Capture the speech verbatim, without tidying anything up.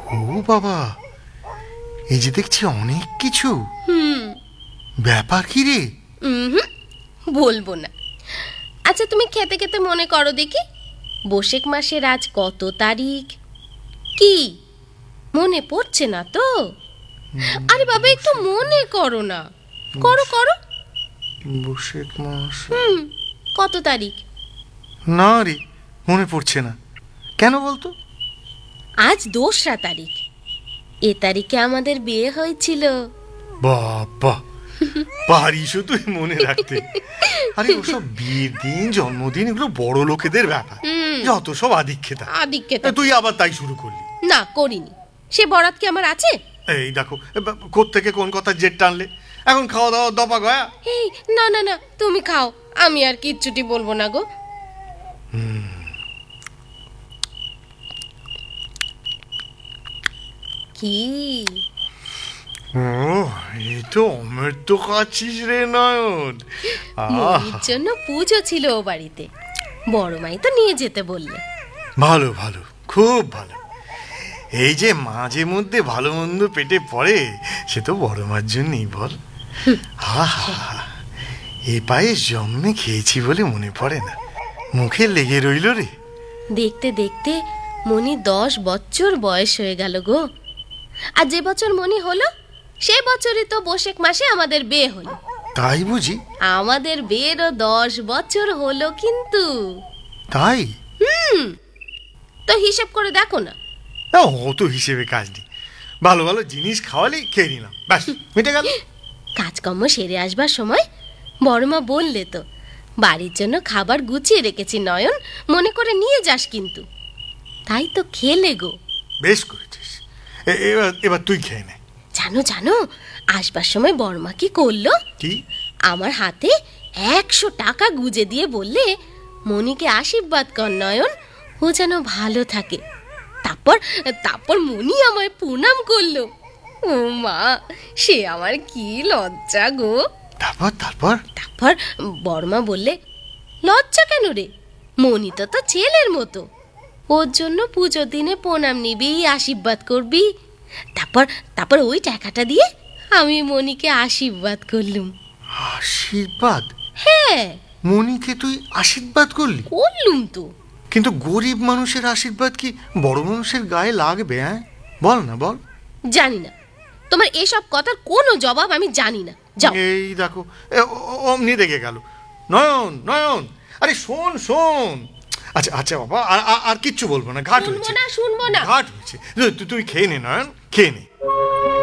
ও বাবা, এই যে দেখছি অনেক কিছু। হুম। ব্যাপার কি রে? হুম, বলবো না। আচ্ছা, তুমি খেতে খেতে মনে করো দেখি, বৈশাখ মাসের আজ কত তারিখ? কি মনে পড়ছে না তো? আরে বাবা, একটু মনে করো না। করো করো। বৈশাখ মাস। হুম, কত তারিখ? না রে, মনে পড়ছে না। কেন বলতো? আজ দোসরা তারিখ। এ তারিখে আমাদের বিয়ে হয়েছিল। বাবা, পারিস তুই মনে রাখতে। আরে ওসব বিয়ের দিন, জন্মদিন, এগুলো বড় লোকেদের ব্যাপার। যত সব আদিক্ষেতা আদিক্ষেতা। তুই আবার তাই শুরু করলি? না, করিনি। সে বরাত কি আমার আছে? এই দেখো, কোত্থেকে কোন কথা জেট টানলে। এখন খাওয়া দাওয়া দপা গয়া। এই না না না, তুমি খাও, আমি আর কিচ্ছুটি বলবো না গো। কি ও, এই তো অমৃত খাচ্ছিস রে নয়ন। মনির জন্য পুজো ছিল ও বাড়িতে, বড় মাই তো নিয়ে যেতে বললে। ভালো ভালো, খুব ভালো। এই যে মাঝে মধ্যে ভালো মন্দ পেটে পড়ে, সে তো বড় মার জন্যই বল। হা হা, এ পায়ে জন্মে খেয়েছি বলে মনে পড়ে না, মুখে লেগে রইল রে। দেখতে দেখতে মনি দশ বছর বয়স হয়ে গেল গো। আর যে বছর মনি হলো, সে বছরই তো বৈশাখ মাসে আমাদের বিয়ে হলো। তাই বুঝি? আমাদের বিয়েরও দশ বছর হলো কিন্তু। তাই? হুম, তো হিসাব করে দেখো না। অত হিসেবে কাজ নেই, ভালো ভালো জিনিস খাওয়ালেই খেয়ে নিলাম, ব্যাস মিটে গেল। কাজকর্ম সেরে আসবার সময় বড়মা বললে তো, বাড়ির জন্য খাবার গুছিয়ে রেখেছি নয়ন, মনে করে নিয়ে যাস কিন্তু। তাই তো খেলে গো। বেশ করেছিস, এবার এবার তুই খেয়ে নে। জানো জানো, আসবার সময় বড়মা কি করলো? কি? আমার হাতে একশো টাকা গুজে দিয়ে বললে, মনিকে আশীর্বাদ কর নয়ন, ও যেন ভালো থাকে। তারপর তারপর মনি আমায় প্রণাম করলো। ও মা, সে আমার কি লজ্জা গো। তারপর তারপর তারপর বড়মা বললে, লজ্জা কেন রে, মনি তো তো ছেলের মতো, ওর জন্য পুজোর দিনে প্রণাম নিবি, আশীর্বাদ করবি। তারপর তারপর ওই টাকাটা দিয়ে আমি মনিকে আশীর্বাদ করলুম। আশীর্বাদ? হ্যাঁ, মনিকে তুই আশীর্বাদ করলি? করলুম তো। কিন্তু গরিব মানুষের আশীর্বাদ কি বড় মানুষের গায়ে লাগবে? হ্যাঁ, বল না বল। জানি না, তোমার এসব কথার কোনো জবাব আমি জানি না। যাও। এই দেখো, অমনি রেগে গেল। নয়ন নয়ন, আরে শোন শোন। আচ্ছা আচ্ছা বাবা, আর কিচ্ছু বলবো না, ঘাট হয়েছে। শুনবো না, শুনবো না। ঘাট হয়েছে, তুই তুই খেয়ে নে নয়ন, খেয়ে নে।